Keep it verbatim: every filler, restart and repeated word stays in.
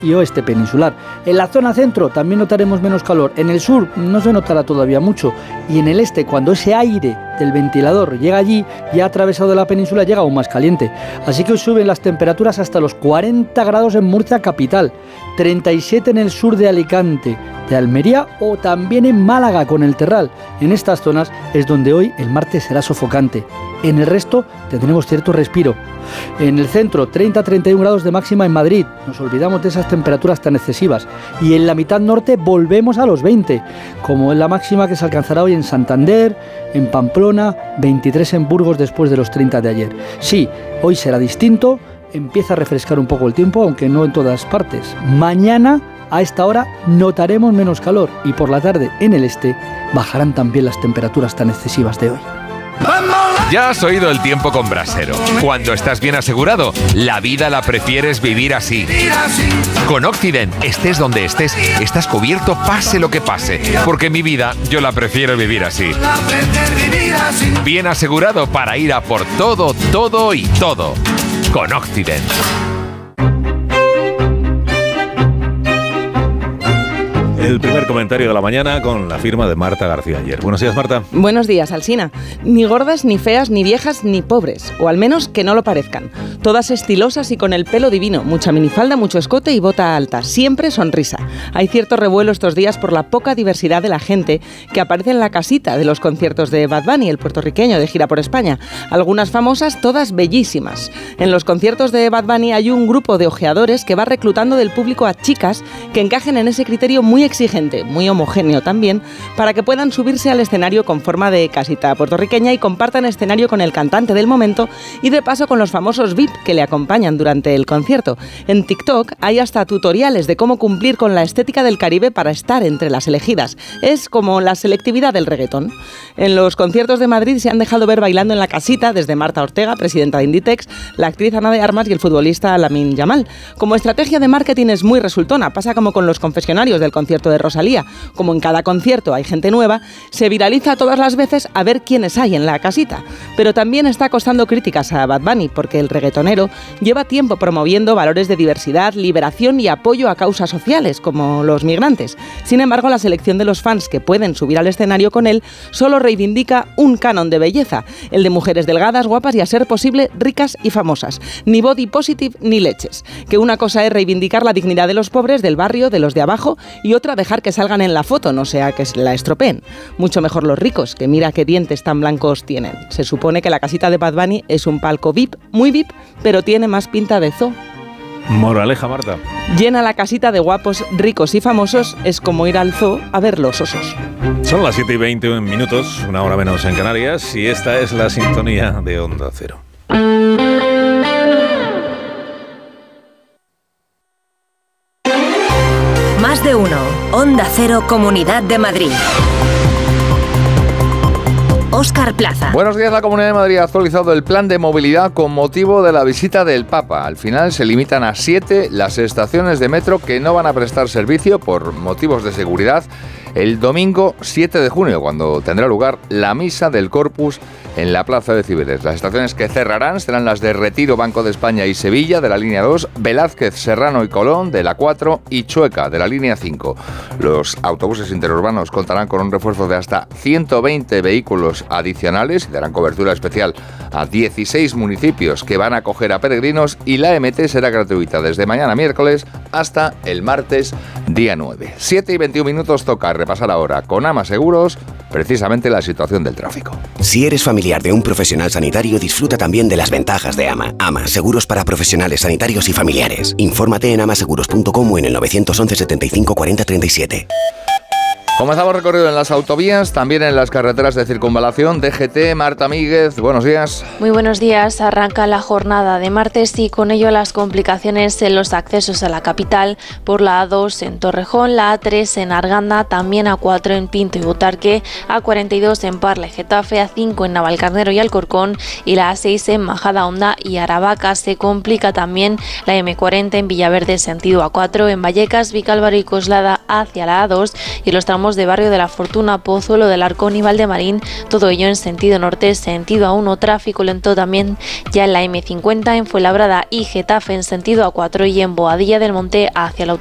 y oeste peninsular. En la zona centro también notaremos menos calor. En el sur no se notará todavía mucho. Y en el este, cuando ese aire del ventilador llega allí, ya atravesado de la península, llega aún más caliente. Así que hoy suben las temperaturas hasta los cuarenta grados en Murcia capital, treinta y siete en el sur de Alicante, de Almería o también en Málaga con el Terral. En estas zonas es donde hoy el martes será sofocante. En el resto tendremos cierto respiro. En el centro, treinta a treinta y uno grados de máxima en Madrid. Nos olvidamos de esas temperaturas tan excesivas. Y en la mitad norte volvemos a los veinte, como en la máxima que se alcanzará hoy en Santander, en Pamplona, veintitrés en Burgos después de los treinta de ayer. Sí, hoy será distinto, empieza a refrescar un poco el tiempo, aunque no en todas partes. Mañana, a esta hora, notaremos menos calor y por la tarde, en el este, bajarán también las temperaturas tan excesivas de hoy. Ya has oído el tiempo con Brasero. Cuando estás bien asegurado, la vida la prefieres vivir así. Con Occident, estés donde estés, estás cubierto pase lo que pase. Porque mi vida, yo la prefiero vivir así. Bien asegurado para ir a por todo, todo y todo. Con Occident. El primer comentario de la mañana con la firma de Marta García Ayer. Buenos días, Marta. Buenos días, Alsina. Ni gordas, ni feas, ni viejas, ni pobres. O al menos que no lo parezcan. Todas estilosas y con el pelo divino. Mucha minifalda, mucho escote y bota alta. Siempre sonrisa. Hay cierto revuelo estos días por la poca diversidad de la gente que aparece en la casita de los conciertos de Bad Bunny, el puertorriqueño de gira por España. Algunas famosas, todas bellísimas. En los conciertos de Bad Bunny hay un grupo de ojeadores que va reclutando del público a chicas que encajen en ese criterio muy exigente, muy homogéneo también, para que puedan subirse al escenario con forma de casita puertorriqueña y compartan escenario con el cantante del momento y de paso con los famosos V I P que le acompañan durante el concierto. En TikTok hay hasta tutoriales de cómo cumplir con la estética del Caribe para estar entre las elegidas. Es como la selectividad del reggaetón. En los conciertos de Madrid se han dejado ver bailando en la casita desde Marta Ortega, presidenta de Inditex, la actriz Ana de Armas y el futbolista Lamine Yamal. Como estrategia de marketing es muy resultona, pasa como con los confesionarios del concierto de Rosalía. Como en cada concierto hay gente nueva, se viraliza todas las veces a ver quiénes hay en la casita. Pero también está costando críticas a Bad Bunny porque el reggaetonero lleva tiempo promoviendo valores de diversidad, liberación y apoyo a causas sociales como los migrantes. Sin embargo, la selección de los fans que pueden subir al escenario con él solo reivindica un canon de belleza, el de mujeres delgadas, guapas y a ser posible ricas y famosas. Ni body positive ni leches. Que una cosa es reivindicar la dignidad de los pobres del barrio, de los de abajo, y otra dejar que salgan en la foto, no sea que la estropeen. Mucho mejor los ricos, que mira qué dientes tan blancos tienen. Se supone que la casita de Bad Bunny es un palco V I P, muy V I P, pero tiene más pinta de zoo. Moraleja, Marta. Llena la casita de guapos, ricos y famosos es como ir al zoo a ver los osos. Son las siete y veinte minutos, una hora menos en Canarias, y esta es la sintonía de Onda Cero. Más de uno. Onda Cero, Comunidad de Madrid. Óscar Plaza. Buenos días. La Comunidad de Madrid ha actualizado el plan de movilidad con motivo de la visita del Papa. Al final se limitan a siete las estaciones de metro que no van a prestar servicio por motivos de seguridad el domingo siete de junio, cuando tendrá lugar la misa del Corpus en la Plaza de Cibeles. Las estaciones que cerrarán serán las de Retiro, Banco de España y Sevilla, de la línea dos, Velázquez, Serrano y Colón, de la cuatro, y Chueca, de la línea cinco. Los autobuses interurbanos contarán con un refuerzo de hasta ciento veinte vehículos adicionales y darán cobertura especial a dieciséis municipios que van a acoger a peregrinos, y la M T será gratuita desde mañana miércoles hasta el martes día nueve. siete y veintiún minutos, toca repasar ahora con Ama Seguros precisamente la situación del tráfico. Si eres familiar de un profesional sanitario, disfruta también de las ventajas de Ama. Ama, seguros para profesionales sanitarios y familiares. Infórmate en amaseguros punto com o en el nueve once setenta y cinco cuarenta treinta y siete. Comenzamos recorrido en las autovías, también en las carreteras de circunvalación. D G T, Marta Míguez, buenos días. Muy buenos días. Arranca la jornada de martes y con ello las complicaciones en los accesos a la capital por la A dos en Torrejón, la A tres en Arganda, también A cuatro en Pinto y Butarque, A cuarenta y dos en Parla y Getafe, A cinco en Navalcarnero y Alcorcón y la A seis en Majadahonda y Aravaca. Se complica también la M cuarenta en Villaverde sentido A cuatro, en Vallecas, Vicálvaro y Coslada hacia la A dos y los tramos de Barrio de la Fortuna, Pozuelo del Arcón y Valdemarín, todo ello en sentido norte, sentido A uno, tráfico lento también ya en la eme cincuenta, en Fuenlabrada y Getafe en sentido A cuatro y en Boadilla del Monte hacia la